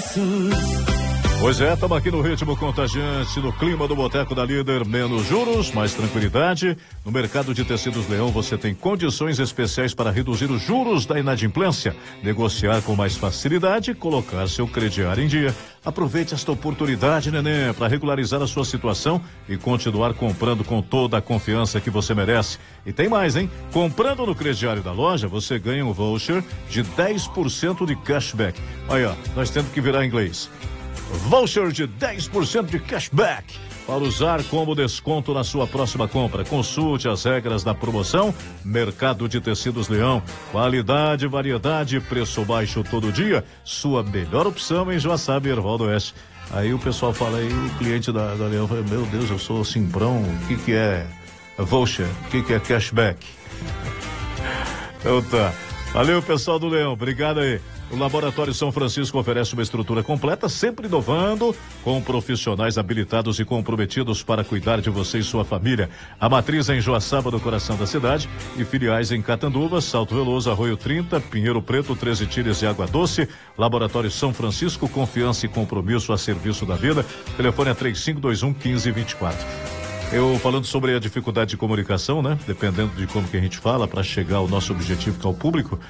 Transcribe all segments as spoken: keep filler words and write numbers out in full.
preços. Pois é, estamos aqui no ritmo contagiante, no clima do Boteco da Líder, menos juros, mais tranquilidade. No mercado de tecidos Leão você tem condições especiais para reduzir os juros da inadimplência, negociar com mais facilidade e colocar seu crediário em dia. Aproveite esta oportunidade, neném, para regularizar a sua situação e continuar comprando com toda a confiança que você merece. E tem mais, hein? Comprando no crediário da loja, você ganha um voucher de dez por cento de cashback. Olha, nós temos que virar inglês. Voucher de dez por cento de cashback para usar como desconto na sua próxima compra. Consulte as regras da promoção. Mercado de Tecidos Leão. Qualidade, variedade, preço baixo todo dia. Sua melhor opção em Joaçaba e Erval do Oeste. Aí o pessoal fala aí, o cliente da, da Leão fala, meu Deus, eu sou simprão, o que que é voucher? O que que é cashback? Então tá. Valeu, pessoal do Leão, obrigado aí. O Laboratório São Francisco oferece uma estrutura completa, sempre inovando, com profissionais habilitados e comprometidos para cuidar de você e sua família. A matriz é em Joaçaba, no coração da cidade, e filiais em Catanduva, Salto Veloso, Arroio trinta, Pinheiro Preto, Treze Tílias e Água Doce. Laboratório São Francisco, confiança e compromisso a serviço da vida. Telefone é três cinco dois um, um cinco dois quatro. Eu falando sobre a dificuldade de comunicação, né? Dependendo de como que a gente fala para chegar ao nosso objetivo, que é o público,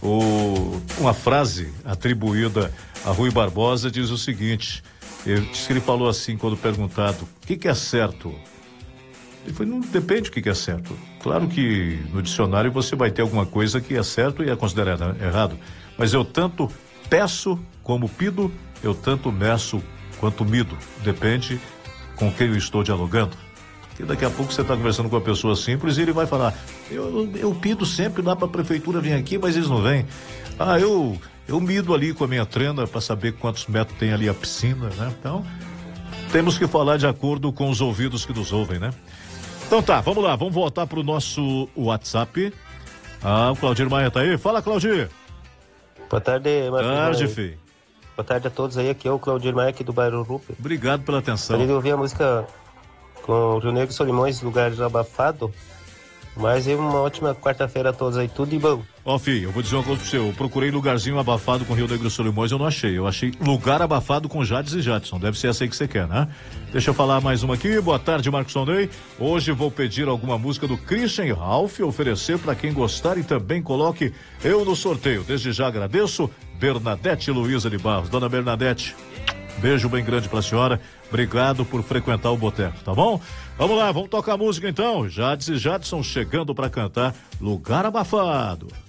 o, uma frase atribuída a Rui Barbosa diz o seguinte, ele disse que ele falou assim quando perguntado, o que que é certo? Ele falou, não depende do que que é certo. Claro que no dicionário você vai ter alguma coisa que é certo e é considerado errado, mas eu tanto peço como pido, eu tanto meço quanto mido, depende com quem eu estou dialogando. E daqui a pouco você está conversando com uma pessoa simples e ele vai falar, eu, eu pido sempre lá para a prefeitura vir aqui, mas eles não vêm. Ah, eu, eu mido ali com a minha trena para saber quantos metros tem ali a piscina, né? Então, temos que falar de acordo com os ouvidos que nos ouvem, né? Então tá, vamos lá, vamos voltar pro nosso WhatsApp. Ah, o Claudir Maia tá aí? Fala, Claudir. Boa tarde, Marcos. Boa tarde, filho. Boa tarde a todos aí, aqui é o Claudir Maia aqui do bairro Rupe. Obrigado pela atenção. Gostaria de ouvir a música com o Rio Negro Solimões, Lugares Abafado. Mas é uma ótima quarta-feira a todos aí, tudo de bom. Ó, filho, eu vou dizer uma coisa pro você, eu procurei lugarzinho abafado com Rio Negro Solimões, eu não achei, eu achei lugar abafado com Jades e Jadson, deve ser essa aí que você quer, né? Deixa eu falar mais uma aqui, boa tarde, Marcos Sondei. Hoje vou pedir alguma música do Christian Ralph, oferecer para quem gostar e também coloque eu no sorteio. Desde já agradeço, Bernadette Luiza de Barros. Dona Bernadette, beijo bem grande pra senhora, obrigado por frequentar o boteco, tá bom? Vamos lá, vamos tocar música então. Jades e Jadson chegando pra cantar Lugar Abafado.